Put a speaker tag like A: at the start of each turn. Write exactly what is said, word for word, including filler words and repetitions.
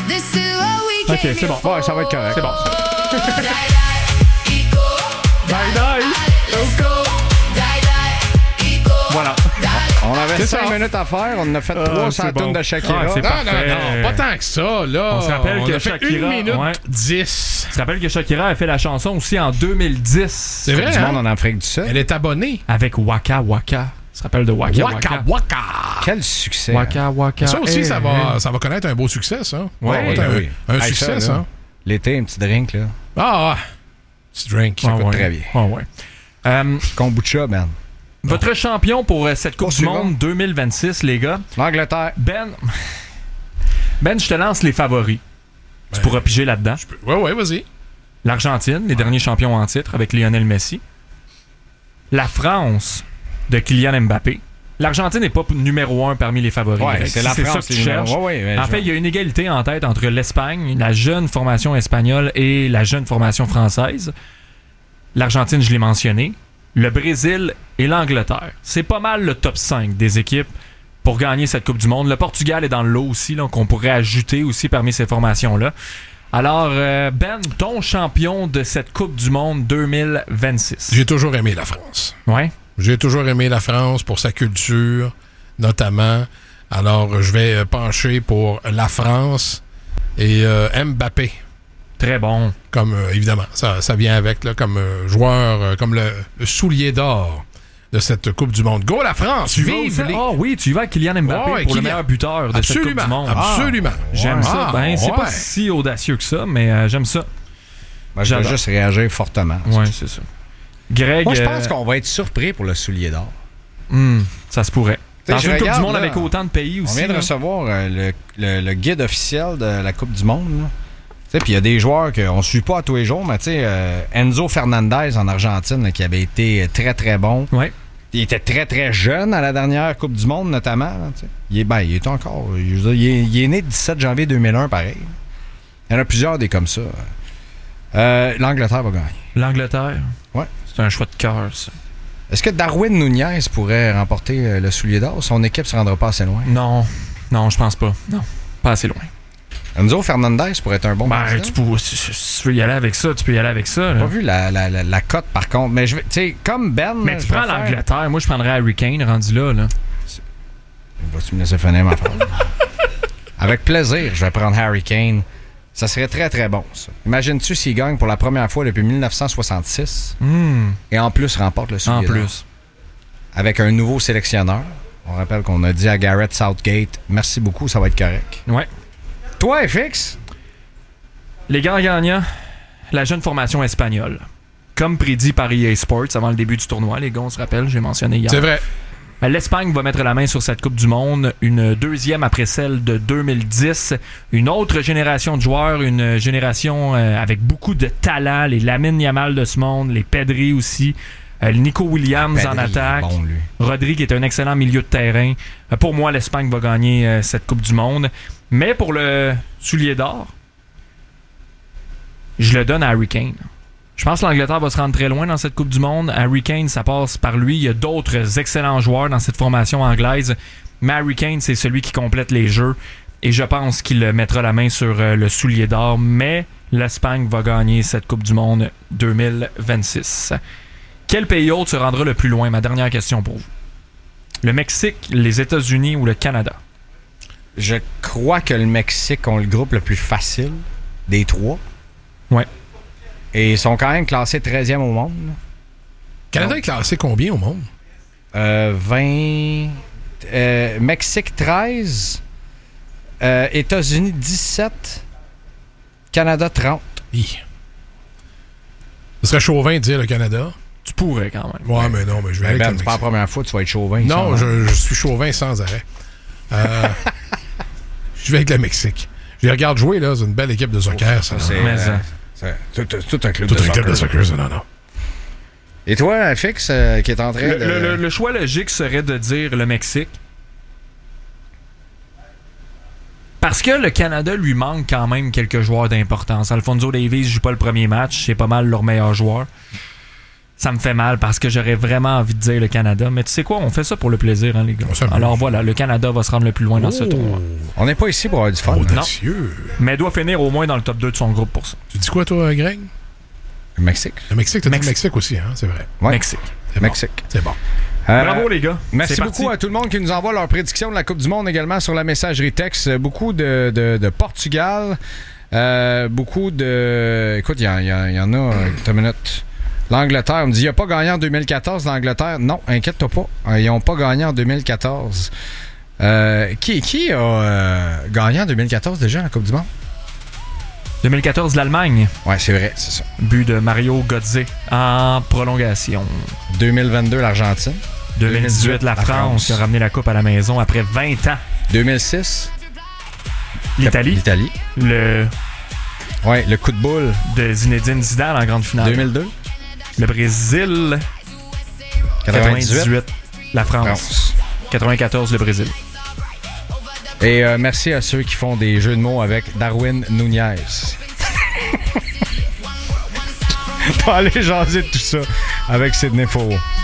A: Ok, c'est bon.
B: Ouais, ça va être correct.
A: C'est bon.
C: Die, die, Ico.
A: Die, die.
C: Let's go. Die, die, Ico.
A: Voilà.
B: On avait
A: C'est
B: cinq
A: ça.
B: minutes à faire. On en a fait
A: Ah,
B: trois
A: c'est
B: sans la
A: bon.
B: toune de Shakira.
A: Ah, c'est
D: Non,
A: parfait.
D: non, non, pas tant que ça, là.
A: On se rappelle que
D: a fait
A: Shakira-
D: une minute
A: ouais.
D: dix.
A: Tu te rappelles que Shakira a fait la chanson aussi en deux mille dix.
D: C'est vrai,
B: Du
D: hein?
B: monde en Afrique du Sud.
D: Elle est abonnée.
A: Avec Waka Waka. Tu te rappelles de Waka Waka?
D: Waka Waka.
B: Quel succès.
A: Waka Waka.
D: Ça aussi,
A: hey,
D: ça
A: hey.
D: va, ça va connaître un beau succès, ça.
A: Ouais,
D: Ça va être un,
B: oui.
D: un
B: Avec
D: succès,
B: ça,
D: ça.
B: là. L'été, un petit drink, là.
D: Ah, ah. Petit drink.
A: Ah,
B: coûte
A: ouais.
B: très bien.
A: Ah, ouais. Euh,
B: Kombucha, man.
A: votre champion pour euh, cette Coupe
B: Oh,
A: du
B: suivant.
A: Monde deux mille vingt-six, les gars.
B: L'Angleterre.
A: Ben, Ben, je te lance les favoris. Tu
D: Ben,
A: pourras piger là-dedans.
D: Je peux- Ouais, ouais, vas-y.
A: L'Argentine, les derniers champions en titre avec Lionel Messi. La France de Kylian Mbappé. L'Argentine n'est pas numéro un parmi les favoris.
B: Ouais,
A: Greg.
B: c'est
A: Si
B: la
A: c'est
B: France.
A: ça que tu
B: les numéros.
A: cherches.
B: Ouais, ouais, ouais,
A: En
B: je-
A: fait, il y a une égalité en tête entre l'Espagne, la jeune formation espagnole et la jeune formation française. L'Argentine, je l'ai mentionné. Le Brésil et l'Angleterre. C'est pas mal le top cinq des équipes pour gagner cette Coupe du Monde. Le Portugal est dans le lot aussi, là, qu'on pourrait ajouter aussi parmi ces formations-là. Alors, euh, Ben, ton champion de cette Coupe du Monde deux mille vingt-six.
D: J'ai toujours aimé la France.
A: Ouais.
D: J'ai toujours aimé la France pour sa culture, notamment. Alors, je vais euh, pencher pour la France et euh, Mbappé.
A: Très bon.
D: Comme, euh, évidemment, ça, ça vient avec, là, comme euh, joueur, euh, comme le, le soulier d'or de cette Coupe du Monde. Go la France!
A: Tu vas
D: Vive
A: aussi-
D: les...
A: Ah oui, tu y vas avec Kylian Mbappé
D: Ouais,
A: pour le
D: Kylian.
A: meilleur buteur de
D: Absolument,
A: cette Coupe du Monde.
D: absolument.
A: J'aime
D: Ouais.
A: ça. Ben, c'est
D: Ouais.
A: pas si audacieux que ça, mais euh, j'aime ça.
B: Moi, je vais
A: J'adore.
B: juste réagir fortement.
A: Ouais, c'est ça. Greg,
B: Moi, je
A: euh,
B: pense qu'on va être surpris pour le soulier d'or.
A: hmm, ça se pourrait.
B: T'sais,
A: Dans
B: je
A: une Coupe du
B: regarde,
A: Monde
B: là,
A: avec autant de pays
B: On
A: aussi.
B: vient de
A: là.
B: recevoir euh, le, le- le guide officiel de la Coupe du Monde. Puis il y a des joueurs qu'on ne suit pas à tous les jours, mais tu sais, euh, Enzo Fernandez en Argentine, là, qui avait été très, très bon.
A: Ouais.
B: Il était très, très jeune à la dernière Coupe du Monde, notamment. Là, tu sais. il, est, ben, il est encore... Je veux dire, il, est, il est né le dix-sept janvier deux mille un, pareil. Il y en a plusieurs des comme ça. Euh, L'Angleterre va gagner.
A: L'Angleterre.
B: Ouais.
A: C'est un choix de cœur, ça.
B: Est-ce que Darwin Nunez pourrait remporter euh, le soulier d'or? Son équipe ne se rendra pas assez loin.
A: Non. Non, je pense pas. Non. Pas assez loin.
B: Enzo Fernandez pourrait être un bon
A: Ben,
B: candidat.
A: tu, peux, si, si tu veux y aller avec ça, tu peux y aller avec ça.
B: J'ai
A: là.
B: pas vu la, la, la, la cote, par contre. Mais je vais, tu sais, comme Ben...
A: Mais
B: là,
A: tu
B: je vais
A: prends
B: faire-
A: l'Angleterre. Moi, je prendrais Harry Kane rendu là. là.
B: Vas-tu me laisser finir ma phrase? Avec plaisir, je vais prendre Harry Kane. Ça serait très, très bon, ça. Imagines-tu s'il gagne pour la première fois depuis dix-neuf cent soixante-six
A: Hmm.
B: et en plus remporte le soulier
A: En
B: d'or.
A: plus.
B: Avec un nouveau sélectionneur. On rappelle qu'on a dit à Gareth Southgate, merci beaucoup, ça va être correct.
A: Ouais.
B: Toi, F X?
A: Les grands gagnants, la jeune formation espagnole. Comme prédit par E A Sports avant le début du tournoi, les gars, on se rappelle, j'ai mentionné hier.
D: C'est vrai.
A: Ben, L'Espagne va mettre la main sur cette Coupe du Monde, une deuxième après celle de deux mille dix. Une autre génération de joueurs, une génération euh, avec beaucoup de talent, les Lamine Yamal de ce monde, les Pedri aussi, euh, le Nico Williams en
B: Pedri,
A: attaque,
B: bon, lui.
A: Rodri qui est un excellent milieu de terrain. Euh, pour moi, l'Espagne va gagner euh, cette Coupe du Monde. Mais pour le soulier d'or, je le donne à Harry Kane. Je pense que l'Angleterre va se rendre très loin dans cette Coupe du Monde. Harry Kane, ça passe par lui. Il y a d'autres excellents joueurs dans cette formation anglaise. Mais Harry Kane, c'est celui qui complète les jeux. Et je pense qu'il mettra la main sur euh, le soulier d'or. Mais l'Espagne va gagner cette Coupe du Monde deux mille vingt-six. Quel pays autre se rendra le plus loin? Ma dernière question pour vous. Le Mexique, les États-Unis ou le Canada?
B: Je crois que le Mexique ont le groupe le plus facile des trois.
A: Ouais.
B: Et ils sont quand même classés treizième au monde.
D: Canada est classé combien au monde?
B: Euh, vingt... euh, Mexique treize. Euh, États-Unis dix-sept. Canada trente.
D: Hi. Ce serait chauvin de dire le Canada.
A: Tu pourrais quand même.
D: Ouais, mais non, mais je vais
B: Ben,
D: aller avec le
B: c'est pas la
D: Mexique.
B: première fois que tu vas être chauvin.
D: Non,
B: ça, hein?
D: je, je suis chauvin sans arrêt. Euh, je vais avec le Mexique. Je les regarde jouer, là. C'est une belle équipe de soccer, ça.
B: C'est,
A: Mais
B: euh,
A: ça.
B: c'est tout, tout- tout un club
D: Tout
B: de
D: un
B: soccer.
D: club de soccer, ça, non, non.
B: Et toi, Fix, euh, qui est en train
A: Le,
B: de...
A: le- le- le choix logique serait de dire le Mexique. Parce que le Canada lui manque quand même quelques joueurs d'importance. Alfonso Davies joue pas le premier match, c'est pas mal leur meilleur joueur. ça me fait mal parce que j'aurais vraiment envie de dire le Canada. Mais tu sais quoi, on fait ça pour le plaisir, hein, les gars.
D: On s'amuse.
A: Alors voilà, le Canada va se rendre le plus loin dans ce tournoi.
B: On n'est pas ici pour avoir du fun.
D: Audacieux.
A: Mais doit finir au moins dans le top deux de son groupe pour ça.
D: Tu dis quoi, toi, Greg?
B: Le Mexique.
D: Le Mexique, t'as dit le
A: Mexique.
D: Mexique aussi, hein? C'est vrai.
B: Ouais.
A: Mexique.
D: C'est bon.
B: Mexique.
D: C'est bon.
B: Euh,
A: Bravo, les gars.
B: Merci
A: C'est
B: beaucoup
A: parti.
B: à tout le monde qui nous envoie leurs prédictions de la Coupe du Monde également sur la messagerie texte. Beaucoup de, de, de Portugal. Euh, beaucoup de... Écoute, il y, y, y en a... Euh, une minute. L'Angleterre, on me dit, il n'a pas gagné en deux mille quatorze, l'Angleterre. Non, inquiète-toi pas. Ils n'ont pas gagné en deux mille quatorze. Euh, qui, qui a euh, gagné en deux mille quatorze déjà la Coupe du Monde?
A: deux mille quatorze, l'Allemagne.
B: Ouais, c'est vrai, c'est ça.
A: But de Mario Götze en prolongation.
B: deux mille vingt-deux, l'Argentine.
A: deux mille dix-huit, la,
B: la
A: France,
B: France.
A: qui a ramené la coupe à la maison après vingt ans.
B: deux mille six,
A: L'Italie.
B: L'Italie.
A: Le
B: Ouais, le coup de boule.
A: de Zinedine Zidane en grande finale.
B: deux mille deux.
A: Le Brésil.
B: quatre-vingt-dix-huit.
A: quatre-vingt-dix-huit, la France.
B: France.
A: quatre-vingt-quatorze, le Brésil.
B: Et euh, merci à ceux qui font des jeux de mots avec Darwin Nunez. On va aller jaser de tout ça avec Sidney Faux.